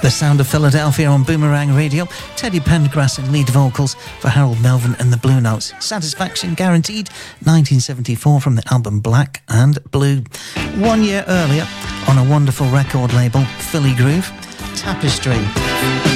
The Sound of Philadelphia on Boomerang Radio. Teddy Pendergrass in lead vocals for Harold Melvin and the Blue Notes. Satisfaction Guaranteed, 1974 from the album Black and Blue. 1 year earlier, on a wonderful record label, Philly Groove, Tapestry.